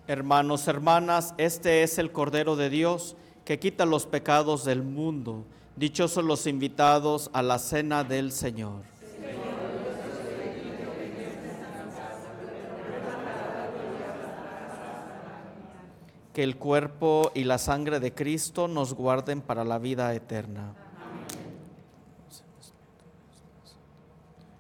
Hermanos, hermanas, este es el Cordero de Dios que quita los pecados del mundo. Dichosos los invitados a la cena del Señor. Que el cuerpo y la sangre de Cristo nos guarden para la vida eterna.